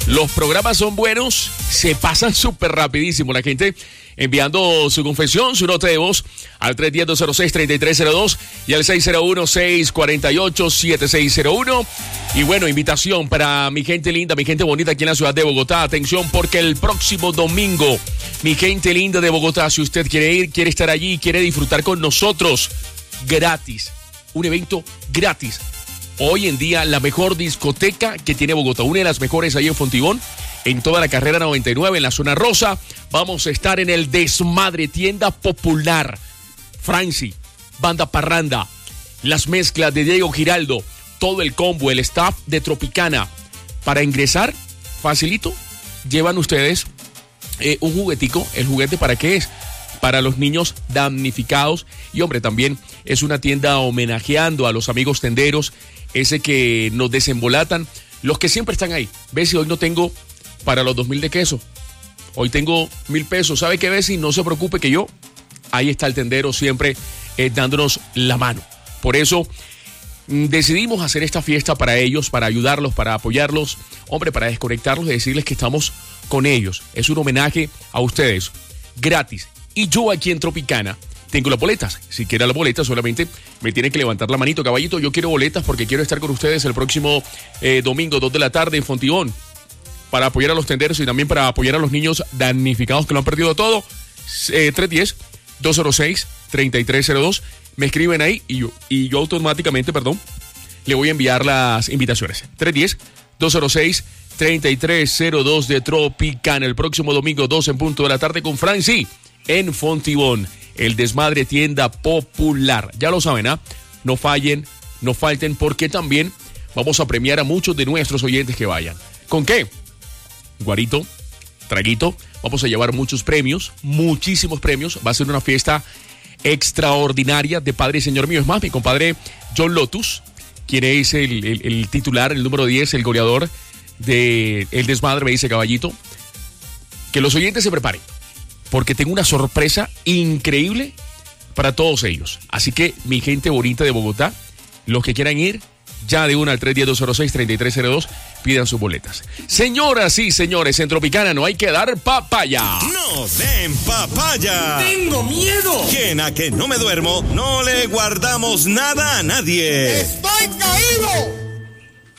Los programas son buenos, se pasan súper rapidísimo. La gente enviando su confesión, su nota de voz al 310-206-3302 y al 601-648-7601. Y bueno, invitación para mi gente linda, mi gente bonita aquí en la ciudad de Bogotá. Atención, porque el próximo domingo, mi gente linda de Bogotá, si usted quiere ir, quiere estar allí, quiere disfrutar con nosotros, gratis. Un evento gratis. Hoy en día, la mejor discoteca que tiene Bogotá, una de las mejores ahí en Fontibón, en toda la carrera 99, en la zona rosa. Vamos a estar en el Desmadre, tienda popular. Franci, Banda Parranda, las mezclas de Diego Giraldo, todo el combo, el staff de Tropicana. Para ingresar, facilito, llevan ustedes un juguetico. ¿El juguete para qué es? Para los niños damnificados. Y hombre, también es una tienda homenajeando a los amigos tenderos, ese que nos desembolatan, los que siempre están ahí. Bessie, hoy no tengo para los 2.000 de queso, hoy tengo 1.000 pesos. ¿Sabe qué, Bessie? No se preocupe que yo, ahí está el tendero siempre dándonos la mano. Por eso decidimos hacer esta fiesta para ellos, para ayudarlos, para apoyarlos, hombre, para desconectarlos y decirles que estamos con ellos. Es un homenaje a ustedes, gratis. Y yo aquí en Tropicana tengo las boletas. Si quiere las boletas, solamente me tiene que levantar la manito, caballito. Yo quiero boletas porque quiero estar con ustedes el próximo domingo, 2 de la tarde en Fontibón, para apoyar a los tenderos y también para apoyar a los niños damnificados que lo han perdido todo. 310-206-3302. Me escriben ahí y yo automáticamente, le voy a enviar las invitaciones. 310-206-3302 de Tropicana. El próximo domingo, 2 en punto de la tarde con Franci en Fontibón. El Desmadre, tienda popular. Ya lo saben, ¿ah? No fallen, no falten, porque también vamos a premiar a muchos de nuestros oyentes que vayan. ¿Con qué? Guarito, traguito. Vamos a llevar muchos premios, muchísimos premios. Va a ser una fiesta extraordinaria de Padre y Señor mío. Es más, mi compadre John Lotus, quien es el titular, el número 10, el goleador de El Desmadre, me dice, caballito, que los oyentes se preparen, porque tengo una sorpresa increíble para todos ellos. Así que, mi gente bonita de Bogotá, los que quieran ir, ya de una al 310-206-3302, pidan sus boletas. Señoras y señores, en Tropicana no hay que dar papaya. ¡No den papaya! ¡Tengo miedo! ¿Quién a que no me duermo? No le guardamos nada a nadie. ¡Estoy caído!